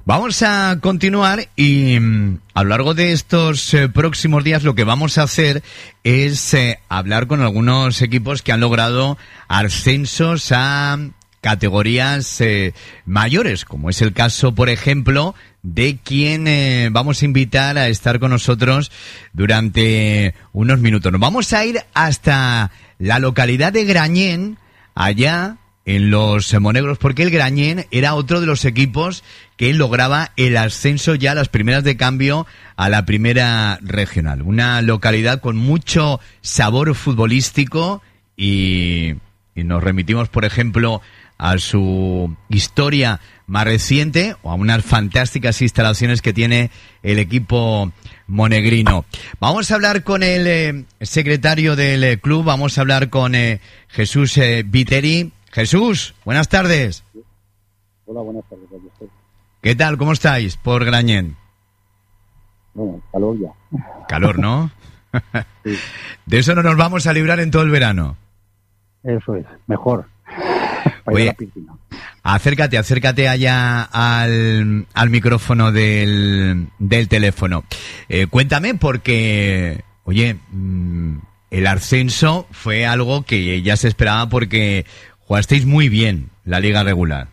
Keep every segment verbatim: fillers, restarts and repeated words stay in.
Vamos a continuar y mm, a lo largo de estos eh, próximos días lo que vamos a hacer es eh, hablar con algunos equipos que han logrado ascensos a categorías eh, mayores, como es el caso, por ejemplo, de quien eh, vamos a invitar a estar con nosotros durante unos minutos. Nos vamos a ir hasta la localidad de Grañén, allá en los Monegros, porque el Grañén era otro de los equipos que lograba el ascenso ya a las primeras de cambio a la primera regional. Una localidad con mucho sabor futbolístico y, y nos remitimos, por ejemplo, a su historia más reciente o a unas fantásticas instalaciones que tiene el equipo monegrino. Vamos a hablar con el eh, secretario del eh, club, vamos a hablar con eh, Jesús eh, Viteri. Jesús, buenas tardes. Hola, buenas tardes. ¿Qué tal? ¿Cómo estáis por Grañén? Bueno, calor ya. Calor, ¿no? Sí. De eso no nos vamos a librar en todo el verano. Eso es, mejor. Para Oye, ir a la piscina. acércate, acércate allá al, al micrófono del, del teléfono. Eh, cuéntame porque, oye, mmm, el ascenso fue algo que ya se esperaba porque jugasteis muy bien la liga regular.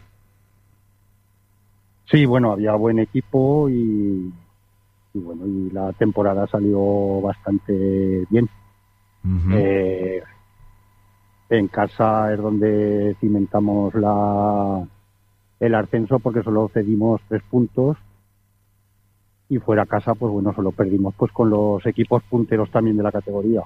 Sí, bueno, había buen equipo y, y bueno, y la temporada salió bastante bien. Uh-huh. Eh, en casa es donde cimentamos la el ascenso porque solo cedimos tres puntos y fuera a casa, pues bueno, solo perdimos pues con los equipos punteros también de la categoría.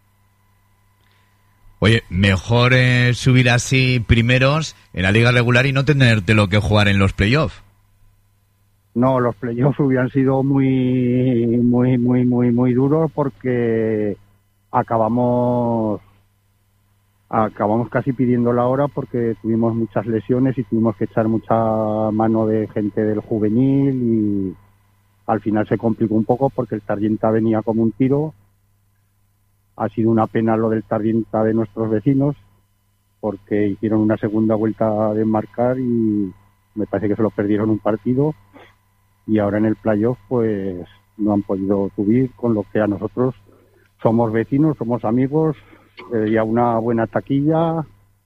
Oye, mejor eh, subir así primeros en la liga regular y no tenértelo que jugar en los playoffs. No, los playoffs hubieran sido muy, muy, muy, muy, muy duros porque acabamos, acabamos casi pidiendo la hora porque tuvimos muchas lesiones y tuvimos que echar mucha mano de gente del juvenil y al final se complicó un poco porque el Tardienta venía como un tiro. Ha sido una pena lo del Tardienta de nuestros vecinos porque hicieron una segunda vuelta de marcar y me parece que se lo perdieron un partido. Y ahora en el playoff pues no han podido subir, con lo que a nosotros somos vecinos, somos amigos, eh, y a una buena taquilla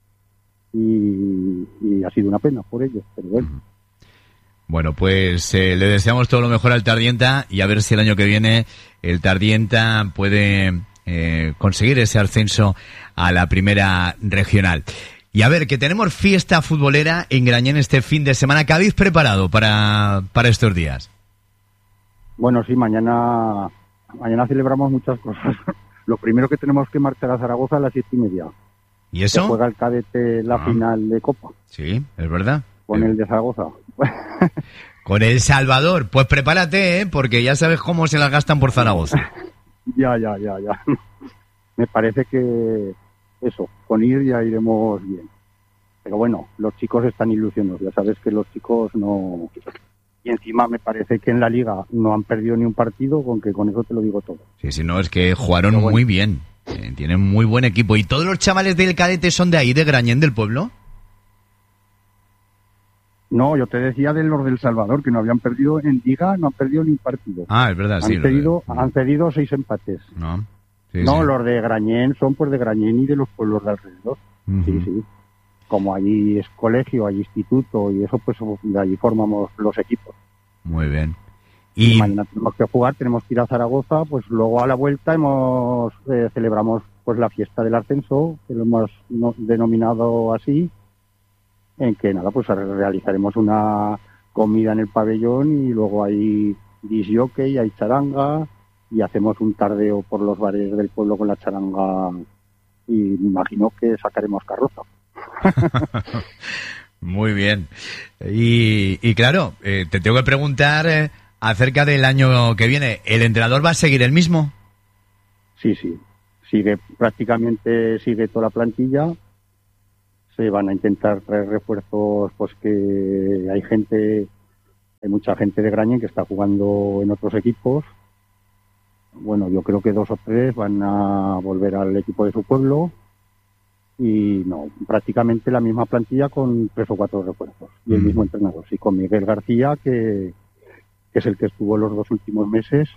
y, y ha sido una pena por ellos, pero bueno. Bueno, pues eh, le deseamos todo lo mejor al Tardienta y a ver si el año que viene el Tardienta puede eh, conseguir ese ascenso a la primera regional. Y a ver, que tenemos fiesta futbolera en Grañén este fin de semana. ¿Qué habéis preparado para, para estos días? Bueno, sí, mañana mañana celebramos muchas cosas. Lo primero que tenemos que marchar a Zaragoza a las siete y media. ¿Y eso? Que juega el cadete la ah. final de Copa. Sí, es verdad. Con eh. el de Zaragoza. Con El Salvador. Pues prepárate, ¿eh? Porque ya sabes cómo se las gastan por Zaragoza. Ya, ya, ya, ya. Me parece que eso, con ir ya iremos bien. Pero bueno, los chicos están ilusionados. Ya sabes que los chicos no... Y encima me parece que en la liga no han perdido ni un partido, con que con eso te lo digo todo. Sí, sí, no, es que jugaron bueno. muy bien. Eh, tienen muy buen equipo. ¿Y todos los chavales del cadete son de ahí, de Grañén, del pueblo? No, yo te decía de los del Salvador, que no habían perdido en liga, no han perdido ni un partido. Ah, es verdad, han sí. Cedido, de... Han cedido seis empates. No, sí, no sí. Los de Grañén son pues de Grañén y de los pueblos de alrededor. Uh-huh. Sí, sí. Como allí es colegio, hay instituto y eso, pues de allí formamos los equipos. Muy bien. Y, y mañana tenemos que jugar, tenemos que ir a Zaragoza, pues luego a la vuelta hemos eh, celebramos pues la fiesta del ascenso, que lo hemos no, denominado así, en que nada, pues realizaremos una comida en el pabellón y luego hay disc jockey, hay charanga y hacemos un tardeo por los bares del pueblo con la charanga y me imagino que sacaremos carroza. Muy bien. Y, y claro, eh, te tengo que preguntar eh, acerca del año que viene. ¿El entrenador va a seguir el mismo? Sí, sí. Sigue, prácticamente sigue toda la plantilla. Se van a intentar traer refuerzos, pues que hay gente, hay mucha gente de Grañén que está jugando en otros equipos. Bueno, yo creo que dos o tres van a volver al equipo de su pueblo. y no, prácticamente la misma plantilla con tres o cuatro refuerzos y el Mm. mismo entrenador. Sí, con Miguel García, que, que es el que estuvo los dos últimos meses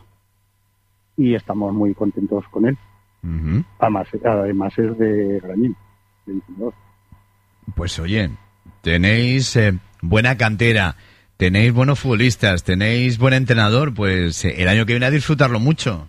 y estamos muy contentos con él. Ujú. Además, además es de Grañín, de entrenador. Pues oye, tenéis eh, buena cantera, tenéis buenos futbolistas, tenéis buen entrenador, pues eh, el año que viene a disfrutarlo mucho.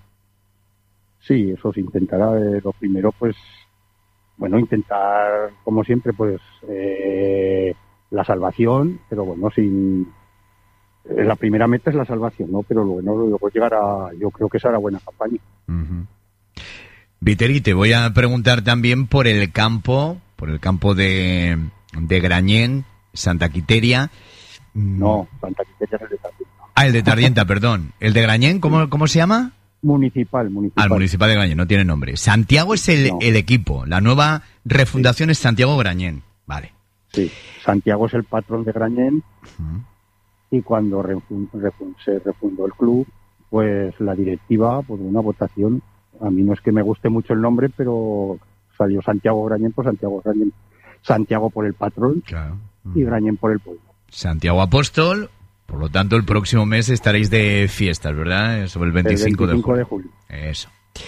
Sí, eso se intentará. Eh, lo primero, pues, bueno, intentar, como siempre, pues, eh, la salvación, pero bueno, sin... eh, La primera meta es la salvación, ¿no? Pero bueno, luego llegar a... Yo creo que será buena campaña. Ujú. Viteri, te voy a preguntar también por el campo, por el campo de, de Grañén, Santa Quiteria. No, Santa Quiteria es el de Tardienta. Ah, el de Tardienta, perdón. ¿El de Grañén, cómo, cómo se llama? Municipal, municipal. Al Municipal de Grañén, no tiene nombre. Santiago es el, No. el equipo, la nueva refundación es Santiago Grañén. Vale. Sí, Santiago es el patrón de Grañén Ujú. y cuando refun- refun- se refundó el club, pues la directiva, por una votación, a mí no es que me guste mucho el nombre, pero salió Santiago Grañén por Santiago Grañén. Santiago por el patrón Claro. y Grañén por el pueblo. Santiago Apóstol, por lo tanto el próximo mes estaréis de fiestas, ¿verdad? Sobre el veinticinco, el veinticinco de de julio. julio. Eso.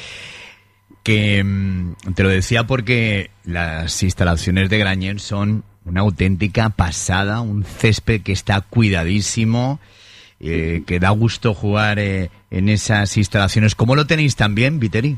Que mm, te lo decía porque las instalaciones de Grañén son una auténtica pasada, un césped que está cuidadísimo, eh, que da gusto jugar eh, en esas instalaciones. ¿Cómo lo tenéis también, Viteri?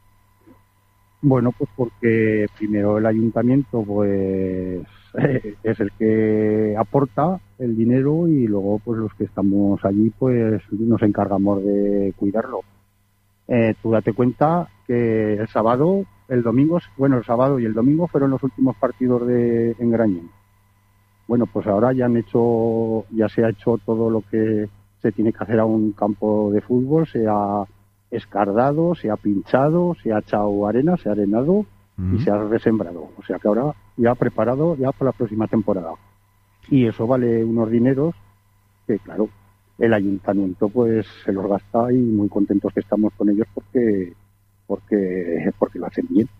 Bueno, pues porque primero el ayuntamiento pues es el que aporta el dinero y luego pues los que estamos allí pues nos encargamos de cuidarlo. Eh, tú date cuenta que el sábado, el domingo, bueno, el sábado y el domingo fueron los últimos partidos de en Grañén. Bueno, pues ahora ya han hecho, ya se ha hecho todo lo que se tiene que hacer a un campo de fútbol, se ha escardado, se ha pinchado, se ha echado arena, se ha arenado y se ha resembrado. O sea que ahora ya preparado ya para la próxima temporada. Y eso vale unos dineros que, claro, el ayuntamiento pues se los gasta y muy contentos que estamos con ellos porque porque porque lo hacen bien.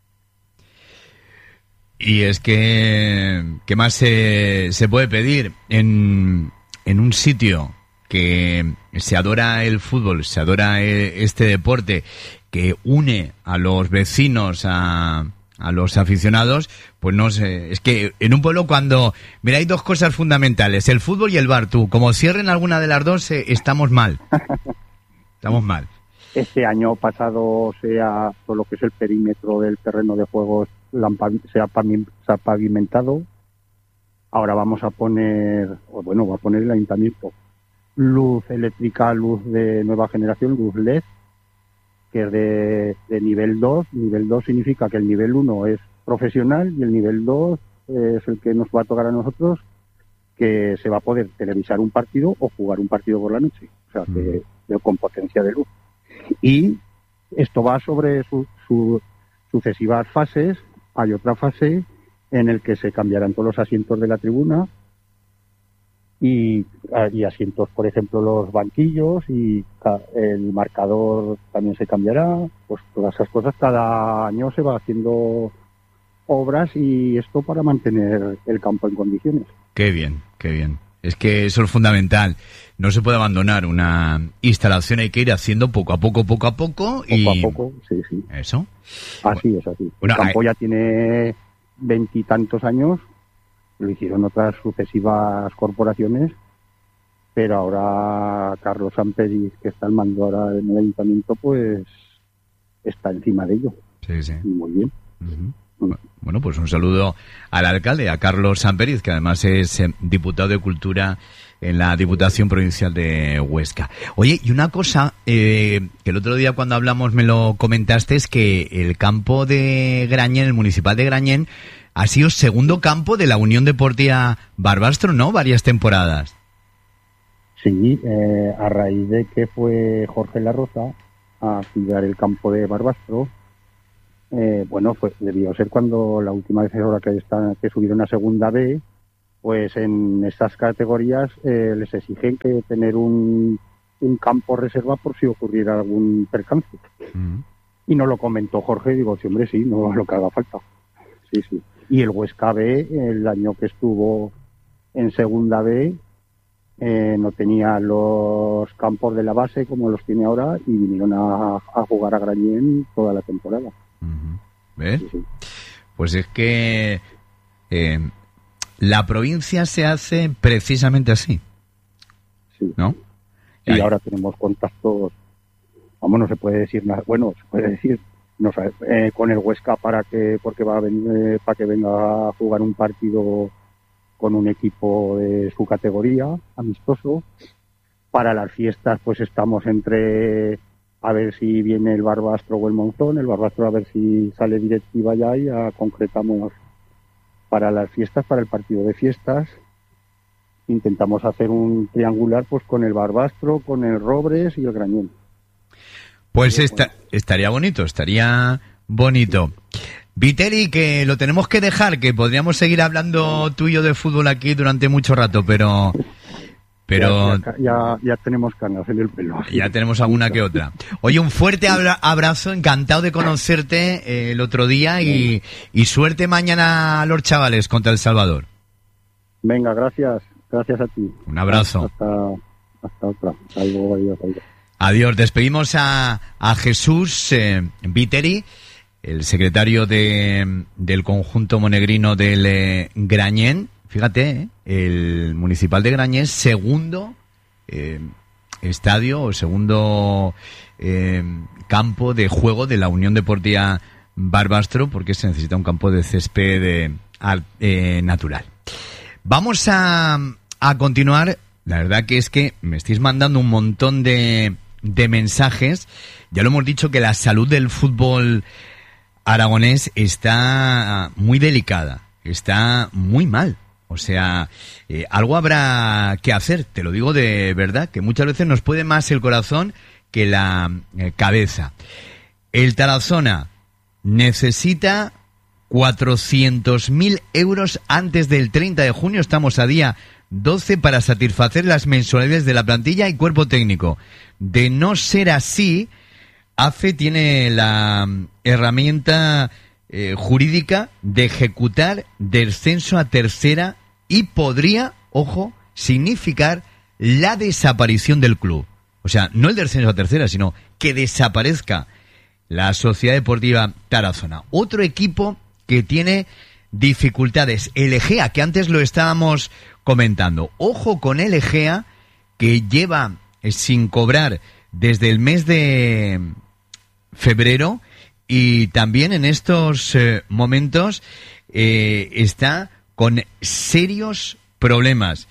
Y es que, ¿qué más se, se puede pedir en, en un sitio que se adora el fútbol, se adora eh, este deporte, que une a los vecinos, a, a los aficionados? Pues no sé, es que en un pueblo cuando... Mira, hay dos cosas fundamentales, el fútbol y el bar. Tú, como cierren alguna de las dos, eh, estamos mal. Estamos mal. Este año pasado sea todo lo que es el perímetro del terreno de juego se ha, pavi- se ha pavimentado. Ahora vamos a poner, o bueno, va a poner el ayuntamiento luz eléctrica, luz de nueva generación, luz L E D, que es de, de nivel dos. Nivel dos significa que el nivel uno es profesional y el nivel dos es el que nos va a tocar a nosotros, que se va a poder televisar un partido o jugar un partido por la noche, o sea, que, que con potencia de luz. Y esto va sobre su, su sucesivas fases. Hay otra fase en el que se cambiarán todos los asientos de la tribuna y, y asientos, por ejemplo, los banquillos, y ca- el marcador también se cambiará. Pues todas esas cosas, cada año se va haciendo obras y esto para mantener el campo en condiciones. Qué bien, qué bien. Es que eso es fundamental. No se puede abandonar una instalación, hay que ir haciendo poco a poco, poco a poco. Y... Poco a poco, sí, sí. Eso. Así es, así. Bueno, el campo hay- ya tiene veintitantos años, lo hicieron otras sucesivas corporaciones, pero ahora Carlos Amperis, que está al mando ahora en el ayuntamiento, pues está encima de ello. Sí, sí. Y muy bien. Ujú. Bueno, pues un saludo al alcalde, a Carlos Samperiz, que además es eh, diputado de Cultura en la Diputación Provincial de Huesca. Oye, y una cosa, eh, que el otro día cuando hablamos me lo comentaste, es que el campo de Grañén, el municipal de Grañén, ha sido segundo campo de la Unión Deportiva Barbastro, ¿no? Varias temporadas. Sí, eh, a raíz de que fue Jorge La Rosa a cuidar el campo de Barbastro, eh, bueno, pues debió ser cuando la última vez ahora que, está, que subieron a segunda B, pues en estas categorías eh, les exigen que tener un, un campo reserva por si ocurriera algún percance. Mm. Y nos lo comentó Jorge y digo, sí, hombre, sí, no lo que haga falta. sí, sí. Y el Huesca B, el año que estuvo en Segunda B, eh, no tenía los campos de la base como los tiene ahora y vinieron a, a jugar a Grañén toda la temporada. Uh-huh. ¿Ves? Sí, sí. Pues es que eh, la provincia se hace precisamente así, sí. ¿no? Y Ahí. ahora tenemos contactos, vamos, no se puede decir nada, bueno, se puede decir, no sé, eh, con el Huesca para que, porque va a venir, eh, para que venga a jugar un partido con un equipo de su categoría, amistoso. Para las fiestas, pues estamos entre a ver si viene el Barbastro o el Monzón, el Barbastro a ver si sale directiva ya y ya concretamos para las fiestas, para el partido de fiestas. Intentamos hacer un triangular pues con el Barbastro, con el Robres y el Grañén. Pues esta, estaría bonito, estaría bonito. Viteri, que lo tenemos que dejar, que podríamos seguir hablando tú y yo de fútbol aquí durante mucho rato, pero... pero ya, ya, ya tenemos canas en el pelo. Ya tenemos alguna que otra. Oye, un fuerte abra- abrazo, encantado de conocerte eh, el otro día y, y suerte mañana a los chavales contra El Salvador. Venga, gracias, gracias a ti. Un abrazo. Hasta, hasta otra. Hasta luego, adiós, adiós. Adiós. Despedimos a, a Jesús eh, Viteri, el secretario de, del conjunto monegrino del eh, Grañén. Fíjate, eh, el municipal de Grañén, segundo eh, estadio o segundo eh, campo de juego de la Unión Deportiva Barbastro, porque se necesita un campo de césped eh, eh, natural. Vamos a, a continuar. La verdad que es que me estáis mandando un montón de, de mensajes. Ya lo hemos dicho que la salud del fútbol aragonés está muy delicada, está muy mal. O sea, eh, algo habrá que hacer, te lo digo de verdad, que muchas veces nos puede más el corazón que la eh, cabeza. El Tarazona necesita cuatrocientos mil euros antes del treinta de junio, estamos a día doce, para satisfacer las mensualidades de la plantilla y cuerpo técnico. De no ser así, A F E tiene la herramienta eh, jurídica de ejecutar descenso a tercera y podría, ojo, significar la desaparición del club. O sea, no el descenso a tercera, sino que desaparezca la Sociedad Deportiva Tarazona. Otro equipo que tiene dificultades, el Egea, que antes lo estábamos comentando. Ojo con el Egea, que lleva eh, sin cobrar desde el mes de febrero y también en estos eh, momentos eh, está con serios problemas.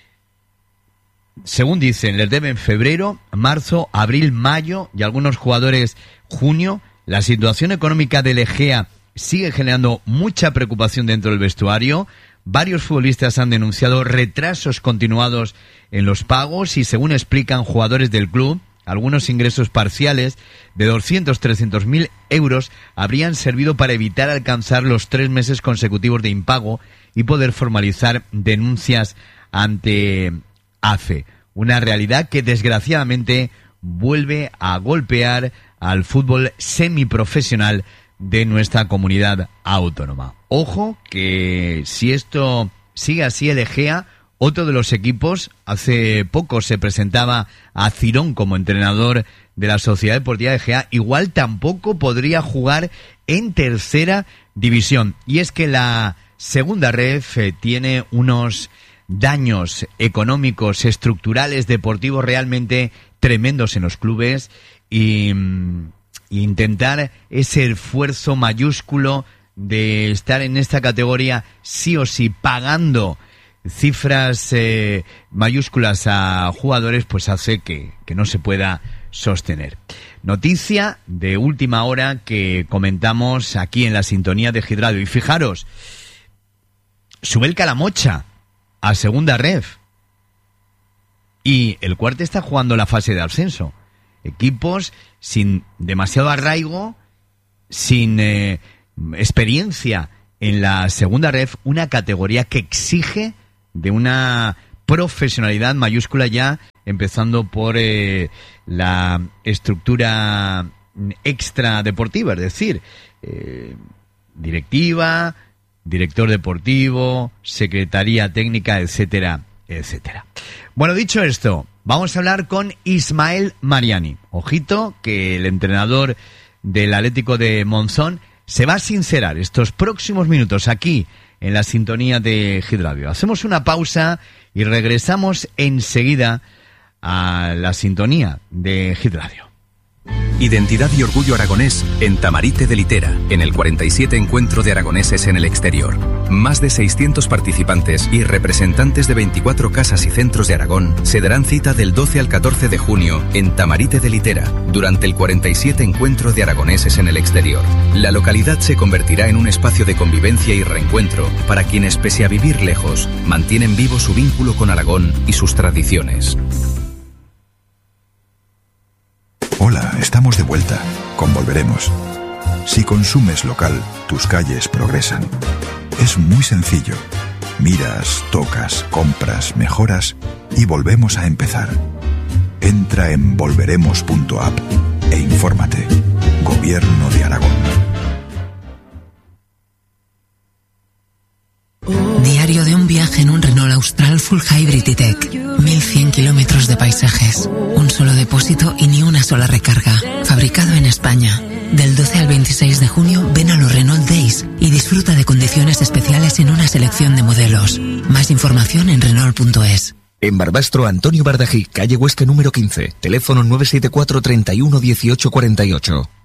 Según dicen, les deben febrero, marzo, abril, mayo y algunos jugadores junio. La situación económica del Egea sigue generando mucha preocupación dentro del vestuario. Varios futbolistas han denunciado retrasos continuados en los pagos y, según explican jugadores del club, algunos ingresos parciales de doscientos a trescientos mil euros habrían servido para evitar alcanzar los tres meses consecutivos de impago y poder formalizar denuncias ante A F E. Una realidad que desgraciadamente vuelve a golpear al fútbol semiprofesional de nuestra comunidad autónoma. Ojo que si esto sigue así, el Egea, otro de los equipos, hace poco se presentaba a Cirón como entrenador de la Sociedad Deportiva Egea, igual tampoco podría jugar en tercera división. Y es que la segunda ref eh, tiene unos daños económicos, estructurales, deportivos realmente tremendos en los clubes y, y intentar ese esfuerzo mayúsculo de estar en esta categoría sí o sí pagando cifras eh, mayúsculas a jugadores, pues hace que, que no se pueda sostener. Noticia de última hora que comentamos aquí en la sintonía de Hit Radio. Y fijaros, sube el Calamocha a segunda ref y el Cuarte está jugando la fase de ascenso. Equipos sin demasiado arraigo, sin eh, experiencia en la segunda ref, una categoría que exige de una profesionalidad mayúscula ya, empezando por eh, la estructura extra deportiva, es decir, eh, directiva, director deportivo, secretaría técnica, etcétera, etcétera. Bueno, dicho esto, vamos a hablar con Ismael Mariani. Ojito, que el entrenador del Atlético de Monzón se va a sincerar estos próximos minutos aquí en la sintonía de Hit Radio. Hacemos una pausa y regresamos enseguida a la sintonía de Hit Radio. Identidad y orgullo aragonés en Tamarite de Litera, en el cuarenta y siete Encuentro de Aragoneses en el Exterior. Más de seiscientos participantes y representantes de veinticuatro casas y centros de Aragón se darán cita del doce al catorce de junio en Tamarite de Litera, durante el cuarenta y siete Encuentro de Aragoneses en el Exterior. La localidad se convertirá en un espacio de convivencia y reencuentro para quienes, pese a vivir lejos, mantienen vivo su vínculo con Aragón y sus tradiciones. Hola, estamos de vuelta. Con Volveremos. Si consumes local, tus calles progresan. Es muy sencillo. Miras, tocas, compras, mejoras y volvemos a empezar. Entra en volveremos punto app e infórmate. Gobierno de Aragón. Diario de un viaje en un Renault Austral Full Hybrid E-Tech. mil cien kilómetros de paisajes. Un solo depósito y ni una sola recarga. Fabricado en España. Del doce al veintiséis de junio, ven a los Renault Days y disfruta de condiciones especiales en una selección de modelos. Más información en Renault punto es. En Barbastro, Antonio Bardají, calle Huesca número quince. Teléfono nueve siete cuatro, treinta y uno, dieciocho cuarenta y ocho.